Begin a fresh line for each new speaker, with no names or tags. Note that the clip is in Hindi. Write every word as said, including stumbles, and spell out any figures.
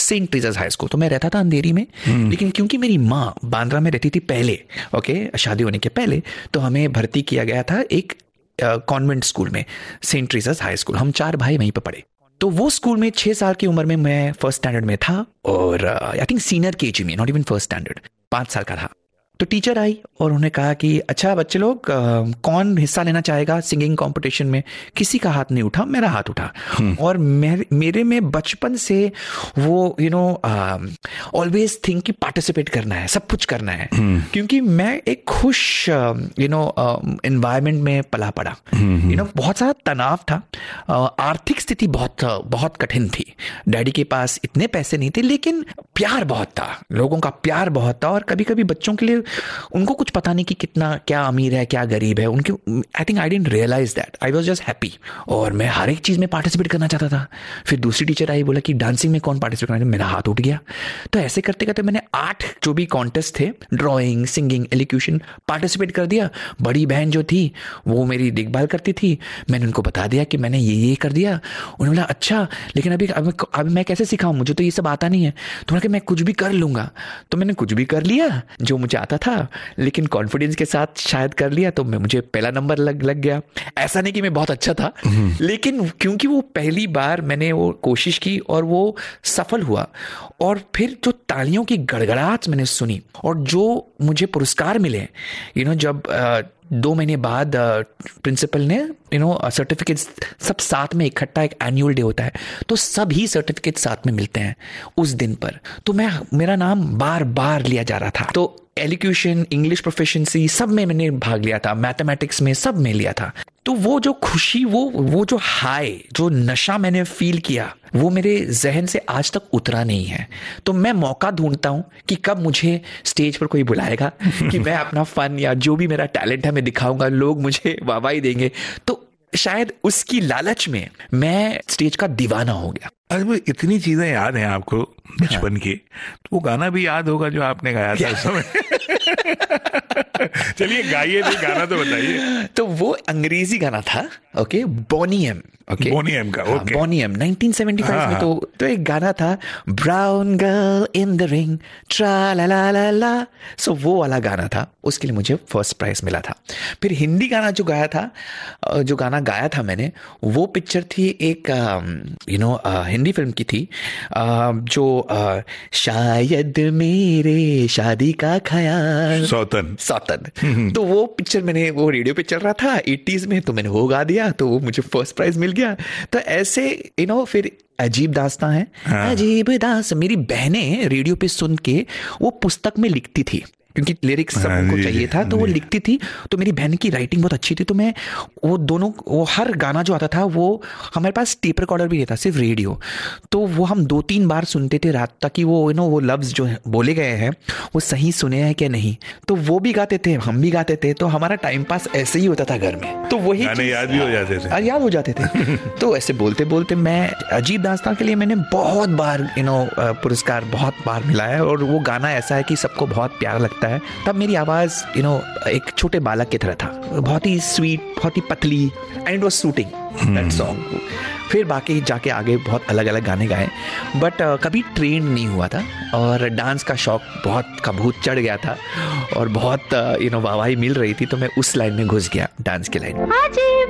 Saint ट्रीजास high school. तो मैं रहता था अंधेरी में, लेकिन क्योंकि मेरी माँ बांद्रा में रहती थी पहले, ओके, शादी होने के पहले, तो हमें भर्ती किया गया था एक कॉन्वेंट uh, स्कूल में, सेंट ट्रीजास हाई स्कूल। हम चार भाई वहीं पर पढ़े। तो वो स्कूल में छह साल की उम्र में मैं फर्स्ट स्टैंडर्ड में था, और आई थिंक सीनियर केजी में, नॉट इवन फर्स्ट स्टैंडर्ड, पाँच साल का था। तो टीचर आई और उन्होंने कहा कि अच्छा बच्चे लोग, कौन हिस्सा लेना चाहेगा सिंगिंग कंपटीशन में। किसी का हाथ नहीं उठा, मेरा हाथ उठा। और मेरे मेरे में बचपन से वो यू नो ऑलवेज थिंक कि पार्टिसिपेट करना है, सब कुछ करना है, क्योंकि मैं एक खुश यू नो एनवायरनमेंट में पला पड़ा। यू नो बहुत सारा तनाव था, आर्थिक स्थिति बहुत बहुत कठिन थी, डैडी के पास इतने पैसे नहीं थे, लेकिन प्यार बहुत था, लोगों का प्यार बहुत था। और कभी कभी बच्चों के लिए उनको कुछ पता नहीं कि कितना क्या अमीर है क्या गरीब है उनके, I think I didn't realise that, I was just happy. और मैं हर एक चीज में पार्टिसिपेट करना चाहता था। फिर दूसरी टीचर आई, बोला कि डांसिंग में कौन पार्टिसिपेट करना है, मेरा हाथ उठ गया। तो ऐसे करते करते मैंने आठ जो भी कॉन्टेस्ट थे, ड्राइंग, सिंगिंग, एलिक्यूशन, पार्टिसिपेट कर दिया। बड़ी बहन जो थी वो मेरी देखभाल करती थी, मैंने उनको बता दिया कि मैंने ये ये कर दिया। उन्होंने बोला अच्छा, लेकिन अभी अभी, अभी मैं कैसे सिखाऊं, मुझे तो ये सब आता नहीं है। तो मैंने कहा मैं कुछ भी कर लूंगा। तो मैंने कुछ भी कर लिया जो मुझे आता था, लेकिन कॉन्फिडेंस के साथ शायद कर लिया, तो मैं मुझे पहला नंबर लग लग गया। ऐसा नहीं कि मैं बहुत अच्छा था, लेकिन क्योंकि वो पहली बार मैंने वो कोशिश की और वो सफल हुआ। और फिर जो तालियों की गड़गड़ाहट मैंने सुनी और जो मुझे पुरस्कार मिले, यू नो जब uh, दो महीने बाद प्रिंसिपल uh, ने यू नो सर्टिफिकेट सब साथ में इकट्ठा, एक एनुअल डे होता है तो सब ही सर्टिफिकेट साथ में मिलते हैं उस दिन पर। तो मैं मेरा नाम बार बार लिया जा रहा था। तो एलिक्यूशन, इंग्लिश प्रोफिशिएंसी सब में मैंने भाग लिया था, मैथमेटिक्स में सब में लिया था। तो वो जो खुशी, वो वो जो हाई, जो नशा मैंने फील किया, वो मेरे जहन से आज तक उतरा नहीं है। तो मैं मौका ढूंढता हूं कि कब मुझे स्टेज पर कोई बुलाएगा कि मैं अपना फन या जो भी मेरा टैलेंट है मैं दिखाऊंगा, लोग मुझे वाहवाही देंगे। तो शायद उसकी लालच में मैं स्टेज का दीवाना हो गया।
अरे इतनी चीजें याद हैं आपको बचपन हाँ। की, तो वो गाना भी याद होगा जो आपने गाया था उस समय। चलिए गाइए, तो गाना तो बताइए।
तो वो अंग्रेजी गाना था, ओके, बोनी एम, ओके,
बोनी एम का, okay,
bony am nineteen seventy five
हाँ,
में। तो तो एक गाना था, brown girl in the ring, ट्रा ला ला ला ला। सो वो वाला गाना था, उसके लिए मुझे फर्स्ट प्राइज मिला था। फिर हिंदी गाना जो गाया था, जो गाना गाया था मैंने, वो पिक्चर थी एक यू नो हिंदी फिल्म की थी, जो आ, शायद मेरे शादी का ख्याल,
सौतन
सौतन। तो वो पिक्चर मैंने, वो रेडियो पे चल रहा था एटीज में, तो मैंने वो गा दिया, तो वो मुझे फर्स्ट प्राइज मिल गया। तो ऐसे यू नो फिर अजीब दास्तां है, हाँ। अजीब दास्तां मेरी बहनें रेडियो पे सुन के वो पुस्तक में लिखती थी, क्योंकि लिरिक्स सब उनको चाहिए था, तो वो लिखती थी। तो मेरी बहन की राइटिंग बहुत अच्छी थी, तो मैं वो दोनों, वो हर गाना जो आता था, वो हमारे पास टेप रिकॉर्डर भी रहता, सिर्फ रेडियो, तो वो हम दो तीन बार सुनते थे रात, ताकि वो यू नो वो लफ्ज जो बोले गए हैं वो सही सुने हैं क्या नहीं। तो वो भी गाते थे, हम भी गाते थे, तो हमारा टाइम पास ऐसे ही होता था घर में। तो वही
याद भी हो जाते थे,
याद हो जाते थे। तो ऐसे बोलते बोलते मैं, अजीब दास्तां के लिए मैंने बहुत बार यू नो पुरस्कार बहुत बार मिला है। और वो गाना ऐसा है कि सबको बहुत प्यारा लगता है। तब मेरी आवाज यू नो एक छोटे बालक की तरह था, बहुत ही स्वीट, बहुत ही पतली, and was shooting that song. फिर बाकी जाके आगे बहुत अलग अलग गाने गाए, बट uh, कभी ट्रेन नहीं हुआ था। और डांस का शौक बहुत का भूत चढ़ गया था, और बहुत यू नो वाहवाही मिल रही थी, तो मैं उस लाइन में घुस गया, डांस की लाइन।